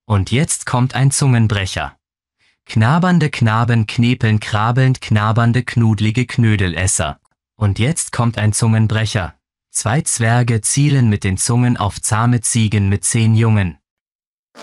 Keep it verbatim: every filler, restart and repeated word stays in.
Und jetzt kommt ein Zungenbrecher. Knabernde Knaben knepeln krabelnd knabernde knudlige Knödelesser. Und jetzt kommt ein Zungenbrecher. Zwei Zwerge zielen mit den Zungen auf zahme Ziegen mit zehn Jungen.